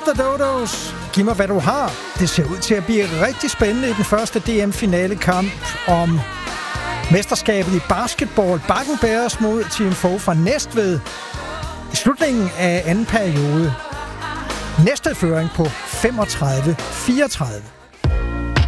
the Dodos. Giv mig, hvad du har. Det ser ud til at blive rigtig spændende i den første DM-finalekamp om mesterskabet i basketball. Bakken Bears mod Team Foe fra Næstved i slutningen af anden periode. Næste føring på 35-34.